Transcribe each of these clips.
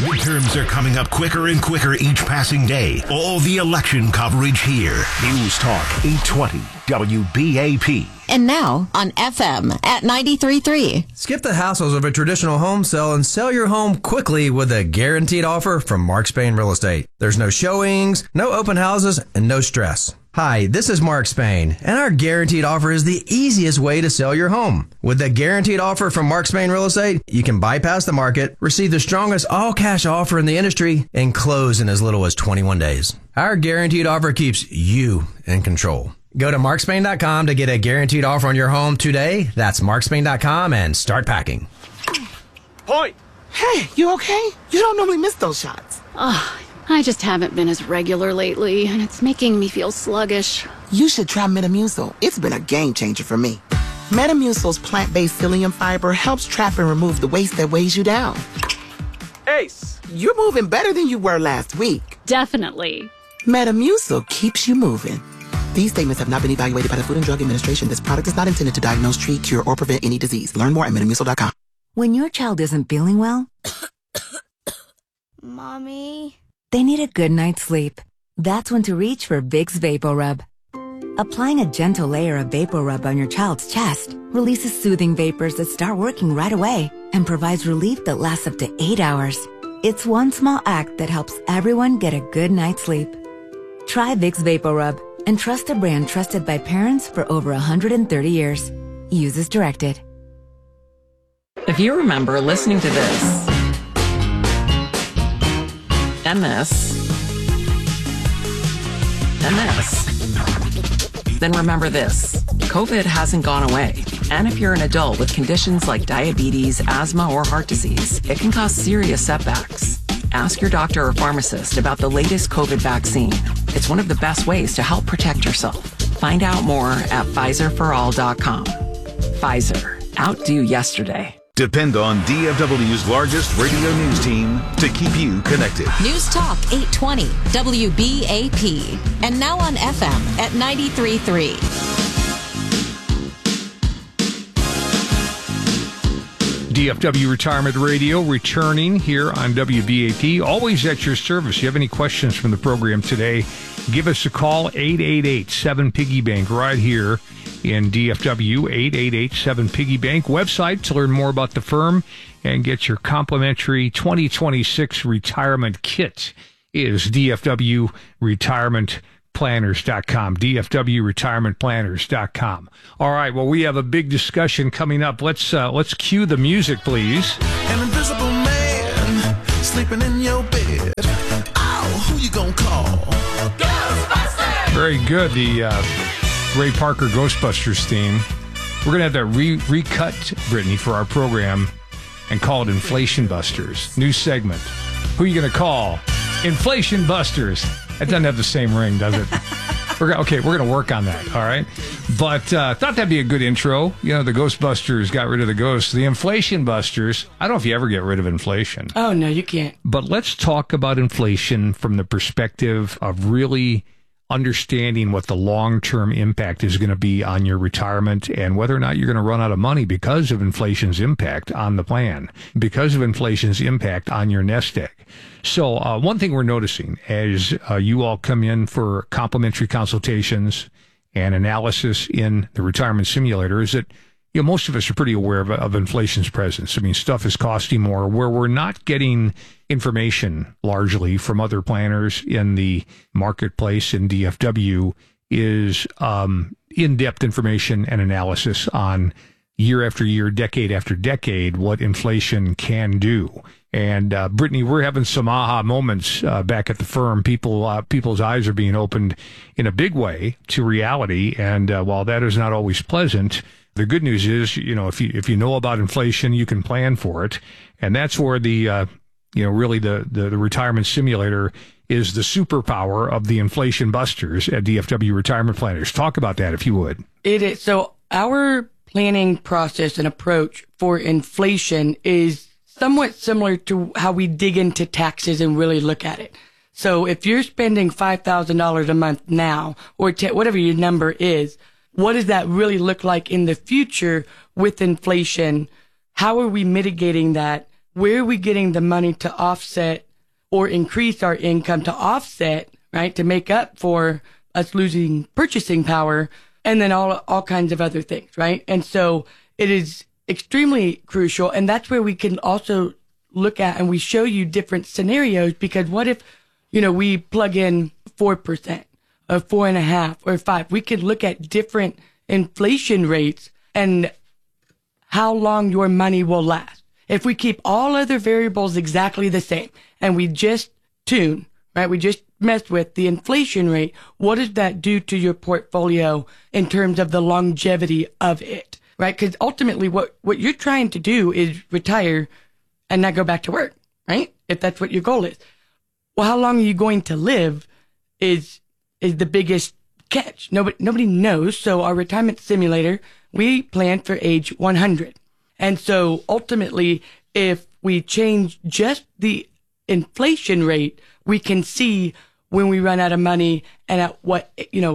Midterms are coming up quicker and quicker each passing day. All the election coverage here. News Talk 820 WBAP. And now on FM at 93.3. Skip the hassles of a traditional home sale and sell your home quickly with a guaranteed offer from Mark Spain Real Estate. There's no showings, no open houses, and no stress. Hi, this is Mark Spain, and our guaranteed offer is the easiest way to sell your home. With the guaranteed offer from Mark Spain Real Estate, you can bypass the market, receive the strongest all-cash offer in the industry, and close in as little as 21 days. Our guaranteed offer keeps you in control. Go to markspain.com to get a guaranteed offer on your home today. That's markspain.com and start packing. Point! Hey, you okay? You don't normally miss those shots. I just haven't been as regular lately, and it's making me feel sluggish. You should try Metamucil. It's been a game changer for me. Metamucil's plant-based psyllium fiber helps trap and remove the waste that weighs you down. Ace! You're moving better than you were last week. Definitely. Metamucil keeps you moving. These statements have not been evaluated by the Food and Drug Administration. This product is not intended to diagnose, treat, cure, or prevent any disease. Learn more at Metamucil.com. When your child isn't feeling well, Mommy, they need a good night's sleep. That's when to reach for Vicks VapoRub. Applying a gentle layer of VapoRub on your child's chest releases soothing vapors that start working right away and provides relief that lasts up to 8 hours. It's one small act that helps everyone get a good night's sleep. Try Vicks VapoRub and trust a brand trusted by parents for over 130 years. Use as directed. If you remember listening to this, and this, and this, then remember this. COVID hasn't gone away. And if you're an adult with conditions like diabetes, asthma, or heart disease, it can cause serious setbacks. Ask your doctor or pharmacist about the latest COVID vaccine. It's one of the best ways to help protect yourself. Find out more at PfizerForAll.com. Pfizer. Outdo yesterday. Depend on DFW's largest radio news team to keep you connected. News Talk 820 WBAP. And now on FM at 93.3. DFW Retirement Radio returning here on WBAP. Always at your service. You have any questions from the program today, give us a call, 888-7-PIGGY-BANK, right here in DFW, 888-7-PIGGY-BANK. Website to learn more about the firm and get your complimentary 2026 retirement kit is DFWRetirementPlanners.com, DFWRetirementPlanners.com. All right, well, we have a big discussion coming up. Let's cue the music, please. An invisible man sleeping in your bed. Oh, who you gonna call? Ghostbusters! Very good. The Ray Parker Ghostbusters theme. We're going to have that recut, Brittany, for our program and call it Inflation Busters. New segment. Who are you going to call? Inflation Busters. That doesn't have the same ring, does it? We're going to work on that, all right? But thought that'd be a good intro. You know, the Ghostbusters got rid of the ghosts. The Inflation Busters, I don't know if you ever get rid of inflation. Oh, no, you can't. But let's talk about inflation from the perspective of really understanding what the long-term impact is going to be on your retirement and whether or not you're going to run out of money because of inflation's impact on the plan, because of inflation's impact on your nest egg. So one thing we're noticing as you all come in for complimentary consultations and analysis in the retirement simulator is that, you know, most of us are pretty aware of inflation's presence. I mean, stuff is costing more. Where we're not getting information largely from other planners in the marketplace in DFW is in-depth information and analysis on year after year, decade after decade, what inflation can do. And Brittany, we're having some aha moments back at the firm. People's eyes are being opened in a big way to reality. And while that is not always pleasant, the good news is, you know, if you know about inflation, you can plan for it. And that's where the retirement simulator is the superpower of the inflation busters at DFW Retirement Planners. Talk about that, if you would. It is. So our planning process and approach for inflation is somewhat similar to how we dig into taxes and really look at it. So if you're spending $5,000 a month now, or whatever your number is, what does that really look like in the future with inflation? How are we mitigating that where are we getting the money to offset or increase our income to offset, right, to make up for us losing purchasing power, and then all kinds of other things, right? And so it is extremely crucial, and that's where we can also look at, and we show you different scenarios, because what if, we plug in 4% or 4.5% or 5%? We could look at different inflation rates and how long your money will last. If we keep all other variables exactly the same and we just tune, right? We just mess with the inflation rate. What does that do to your portfolio in terms of the longevity of it, right? Because ultimately what you're trying to do is retire and not go back to work, right? If that's what your goal is. Well, how long are you going to live is the biggest catch. Nobody knows. So our retirement simulator, we plan for age 100. And so ultimately, if we change just the inflation rate, we can see when we run out of money and at what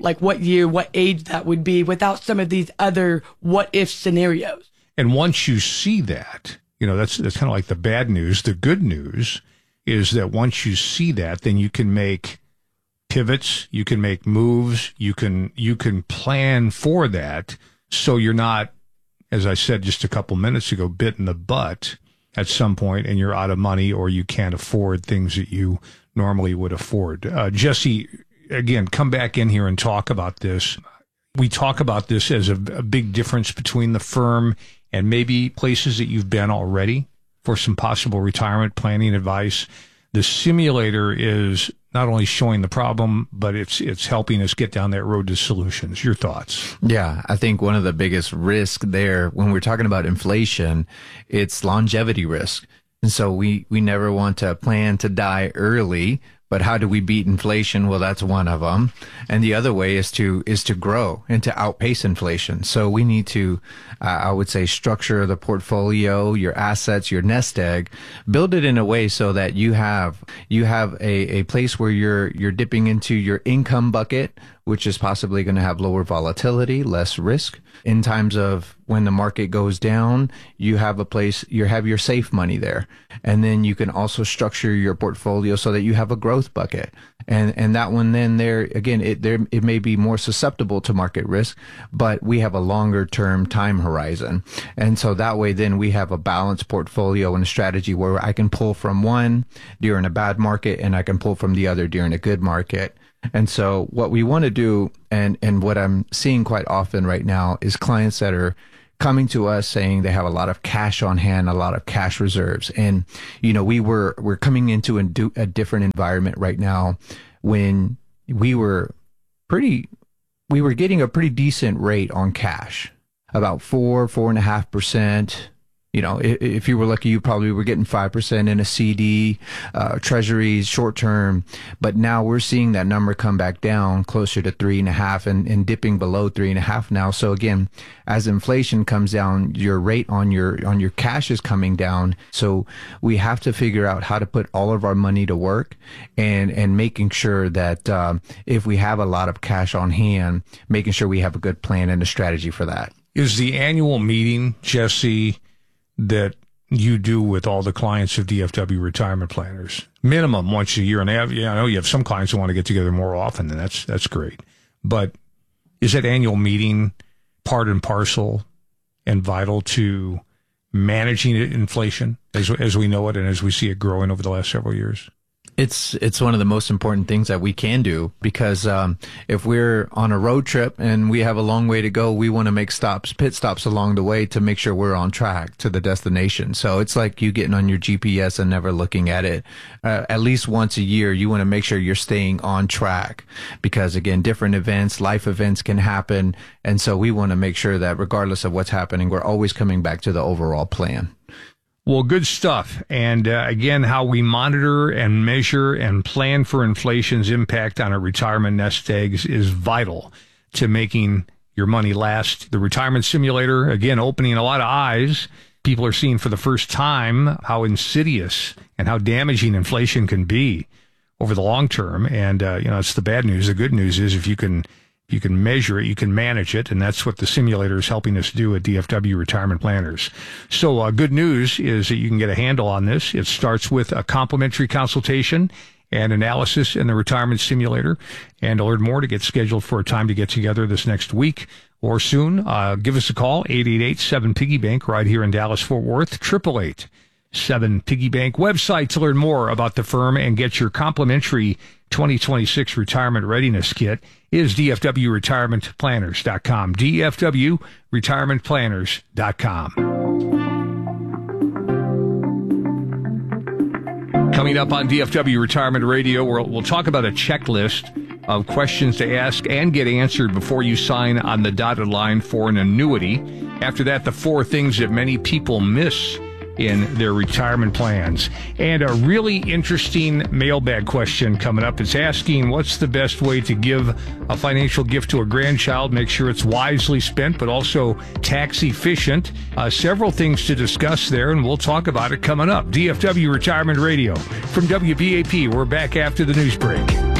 year, what age that would be without some of these other what if scenarios. And once you see that, that's kind of like the bad news. The good news is that once you see that, then you can make pivots, you can make moves, you can plan for that, so you're not, as I said just a couple minutes ago, bit in the butt at some point and you're out of money or you can't afford things that you normally would afford. Jesse, again, come back in here and talk about this. We talk about this as a big difference between the firm and maybe places that you've been already for some possible retirement planning advice. The simulator is not only showing the problem, but it's helping us get down that road to solutions. Your thoughts? Yeah, I think one of the biggest risks there when we're talking about inflation, it's longevity risk. And so we never want to plan to die early, but how do we beat inflation? Well, that's one of them. And the other way is to grow and to outpace inflation. So we need to, I would say, structure the portfolio, your assets, your nest egg, build it in a way so that you have a place where you're dipping into your income bucket, which is possibly going to have lower volatility, less risk. In times of when the market goes down, you have a place, you have your safe money there. And then you can also structure your portfolio so that you have a growth bucket. And that one then there, again, it may be more susceptible to market risk, but we have a longer term time horizon. And so that way then we have a balanced portfolio and a strategy where I can pull from one during a bad market and I can pull from the other during a good market. And so what we want to do, and what I'm seeing quite often right now, is clients that are coming to us saying they have a lot of cash on hand, a lot of cash reserves. And, we're coming into a different environment right now when we were getting a pretty decent rate on cash, about 4.5%. If you were lucky, you probably were getting 5% in a CD, treasuries, short term. But now we're seeing that number come back down closer to 3.5 and dipping below 3.5 now. So again, as inflation comes down, your rate on your cash is coming down. So we have to figure out how to put all of our money to work and making sure that if we have a lot of cash on hand, making sure we have a good plan and a strategy for that. Is the annual meeting, Jesse, that you do with all the clients of DFW Retirement Planners, minimum once a year? And I know you have some clients who want to get together more often, and that's great. But is that annual meeting part and parcel and vital to managing inflation as we know it and as we see it growing over the last several years? It's one of the most important things that we can do, because if we're on a road trip and we have a long way to go, we want to make pit stops along the way to make sure we're on track to the destination. So it's like you getting on your GPS and never looking at it. At least once a year, you want to make sure you're staying on track, because again, different events, life events can happen. And so we want to make sure that regardless of what's happening, we're always coming back to the overall plan. Well, good stuff. And again, how we monitor and measure and plan for inflation's impact on our retirement nest eggs is vital to making your money last. The retirement simulator, again, opening a lot of eyes. People are seeing for the first time how insidious and how damaging inflation can be over the long term. And, it's the bad news. The good news is if you can You can measure it, you can manage it, and that's what the simulator is helping us do at DFW Retirement Planners. So good news is that you can get a handle on this. It starts with a complimentary consultation and analysis in the retirement simulator. And to learn more, to get scheduled for a time to get together this next week or soon, give us a call, 888-7-PIGGY-BANK, right here in Dallas-Fort Worth, 888-7-PIGGY-BANK. Website to learn more about the firm and get your complimentary 2026 retirement readiness kit is dfwretirementplanners.com, dfwretirementplanners.com. Coming up on DFW Retirement Radio, we'll talk about a checklist of questions to ask and get answered before you sign on the dotted line for an annuity. After that, the 4 things that many people miss in their retirement plans. And a really interesting mailbag question coming up. It's asking, what's the best way to give a financial gift to a grandchild? Make sure it's wisely spent, but also tax efficient. Several things to discuss there, and we'll talk about it coming up. DFW Retirement Radio from WBAP. We're back after the news break.